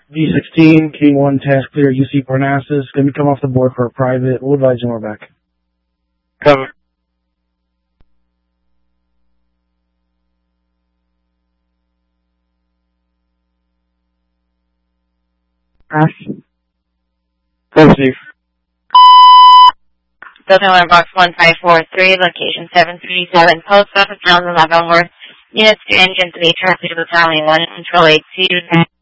D16, King 1, task clear, UC Parnassus. Going to come off the board for a private. We'll advise you more back. Cover. Pass. Cover, Steve. Building Alert Box 1543, location 737, Post Office, Mountain Leavenworth. Units to Engine 3, traffic to Battalion 1, Control 82.